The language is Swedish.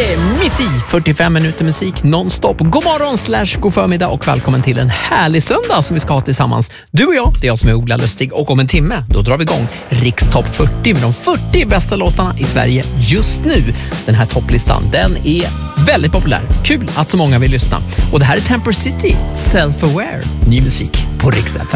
är mitt i 45 minuter musik nonstop. God morgon / god förmiddag och välkommen till en härlig söndag som vi ska ha tillsammans. Du och jag, det är jag som är Ola Lustig, och om en timme då drar vi igång Rikstopp 40 med de 40 bästa låtarna i Sverige just nu. Den här topplistan, den är väldigt populär. Kul att så många vill lyssna. Och det här är Temper City, Self-Aware, ny musik på Rix FM.